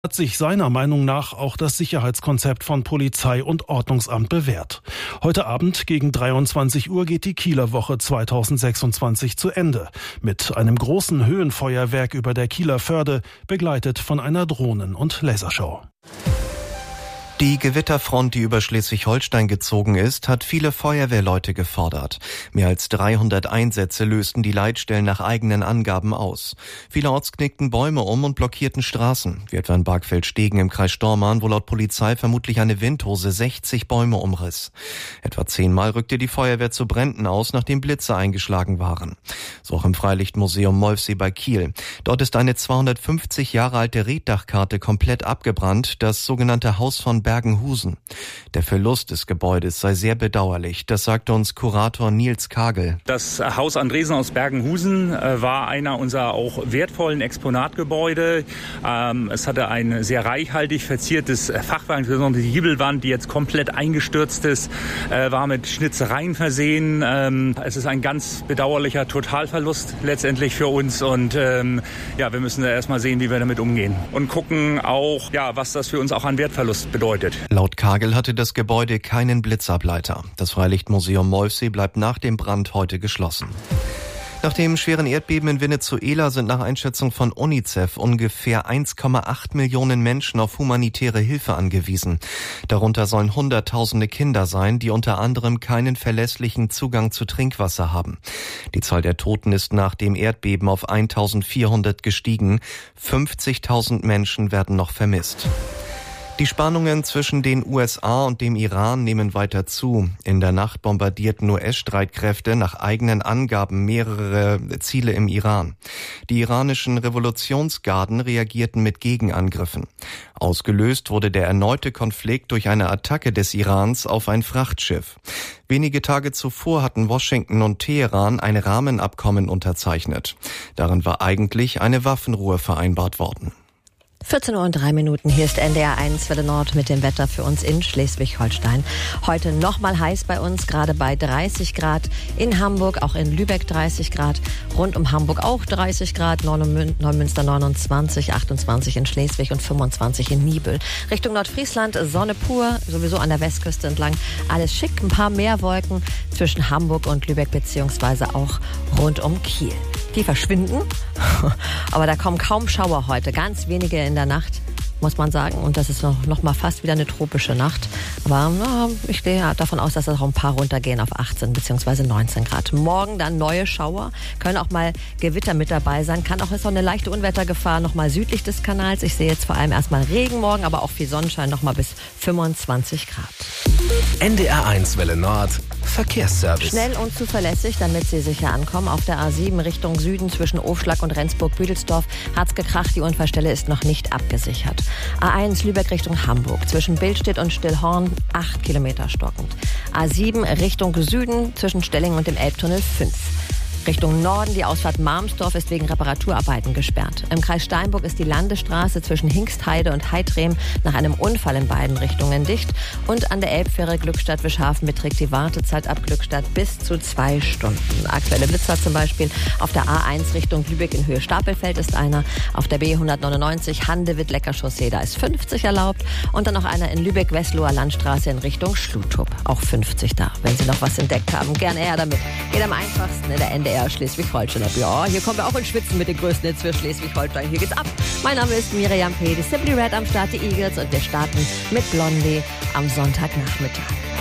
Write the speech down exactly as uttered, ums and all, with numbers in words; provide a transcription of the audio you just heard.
Hat sich seiner Meinung nach auch das Sicherheitskonzept von Polizei und Ordnungsamt bewährt. Heute Abend gegen dreiundzwanzig Uhr geht die Kieler Woche zweitausendsechsundzwanzig zu Ende. Mit einem großen Höhenfeuerwerk über der Kieler Förde, begleitet von einer Drohnen- und Lasershow. Die Gewitterfront, die über Schleswig-Holstein gezogen ist, hat viele Feuerwehrleute gefordert. Mehr als dreihundert Einsätze lösten die Leitstellen nach eigenen Angaben aus. Vielerorts knickten Bäume um und blockierten Straßen, wie etwa in Bargfeld-Stegen im Kreis Stormarn, wo laut Polizei vermutlich eine Windhose sechzig Bäume umriss. Etwa zehnmal rückte die Feuerwehr zu Bränden aus, nachdem Blitze eingeschlagen waren. So auch im Freilichtmuseum Molfsee bei Kiel. Dort ist eine zweihundertfünfzig Jahre alte Reddachkarte komplett abgebrannt, das sogenannte Haus von Bergenhusen. Der Verlust des Gebäudes sei sehr bedauerlich, das sagte uns Kurator Nils Kagel. Das Haus Andresen aus Bergenhusen äh, war einer unserer auch wertvollen Exponatgebäude. Ähm, es hatte ein sehr reichhaltig verziertes Fachwerk, insbesondere die Giebelwand, die jetzt komplett eingestürzt ist, äh, war mit Schnitzereien versehen. Ähm, es ist ein ganz bedauerlicher Totalverlust letztendlich für uns und ähm, ja, wir müssen da erstmal sehen, wie wir damit umgehen und gucken auch, ja, was das für uns auch an Wertverlust bedeutet. Laut Kagel hatte das Gebäude keinen Blitzableiter. Das Freilichtmuseum Molfsee bleibt nach dem Brand heute geschlossen. Nach dem schweren Erdbeben in Venezuela sind nach Einschätzung von UNICEF ungefähr eins Komma acht Millionen Menschen auf humanitäre Hilfe angewiesen. Darunter sollen Hunderttausende Kinder sein, die unter anderem keinen verlässlichen Zugang zu Trinkwasser haben. Die Zahl der Toten ist nach dem Erdbeben auf eintausendvierhundert gestiegen. fünfzigtausend Menschen werden noch vermisst. Die Spannungen zwischen den U S A und dem Iran nehmen weiter zu. In der Nacht bombardierten U S-Streitkräfte nach eigenen Angaben mehrere Ziele im Iran. Die iranischen Revolutionsgarden reagierten mit Gegenangriffen. Ausgelöst wurde der erneute Konflikt durch eine Attacke des Irans auf ein Frachtschiff. Wenige Tage zuvor hatten Washington und Teheran ein Rahmenabkommen unterzeichnet. Darin war eigentlich eine Waffenruhe vereinbart worden. vierzehn Uhr und drei Minuten. Hier ist N D R eins Welle Nord mit dem Wetter für uns in Schleswig-Holstein. Heute nochmal heiß bei uns, gerade bei dreißig Grad in Hamburg, auch in Lübeck dreißig Grad, rund um Hamburg auch dreißig Grad, Neumünster neunundzwanzig, achtundzwanzig in Schleswig und fünfundzwanzig in Nibel. Richtung Nordfriesland Sonne pur, sowieso an der Westküste entlang. Alles schick, ein paar mehr Wolken zwischen Hamburg und Lübeck beziehungsweise auch rund um Kiel. Die verschwinden, aber da kommen kaum Schauer heute, ganz wenige in der Nacht, muss man sagen. Und das ist noch, noch mal fast wieder eine tropische Nacht. Aber na, ich gehe davon aus, dass es auch ein paar runtergehen auf achtzehn bzw. neunzehn Grad. Morgen dann neue Schauer, können auch mal Gewitter mit dabei sein. Kann auch, ist auch eine leichte Unwettergefahr noch mal südlich des Kanals. Ich sehe jetzt vor allem erstmal Regen morgen, aber auch viel Sonnenschein, noch mal bis fünfundzwanzig Grad. N D R eins Welle Nord Verkehrsservice. Schnell und zuverlässig, damit Sie sicher ankommen. Auf der A sieben Richtung Süden zwischen Ofschlag und Rendsburg-Büdelsdorf hat's gekracht. Die Unfallstelle ist noch nicht abgesichert. A eins Lübeck Richtung Hamburg zwischen Billstedt und Stillhorn acht Kilometer stockend. A sieben Richtung Süden zwischen Stellingen und dem Elbtunnel fünf. Richtung Norden, die Ausfahrt Marmsdorf ist wegen Reparaturarbeiten gesperrt. Im Kreis Steinburg ist die Landesstraße zwischen Hingstheide und Heidrem nach einem Unfall in beiden Richtungen dicht. Und an der Elbfähre Glückstadt-Wischhafen beträgt die Wartezeit ab Glückstadt bis zu zwei Stunden. Aktuelle Blitzer zum Beispiel auf der A eins Richtung Lübeck in Höhe Stapelfeld ist einer. Auf der B hundertneunundneunzig Handewitt-Lecker-Chaussee, da ist fünfzig erlaubt. Und dann noch einer in Lübeck-Westloher Landstraße in Richtung Schlutrup. Auch fünfzig da. Wenn Sie noch was entdeckt haben, gerne her damit. Geht am einfachsten in der N D R Schleswig-Holstein. Ja, hier kommen wir auch ins Schwitzen mit den größten Hits für Schleswig-Holstein. Hier geht's ab. Mein Name ist Miriam P. Die Simply Red am Start, die Eagles. Und wir starten mit Blondie am Sonntagnachmittag.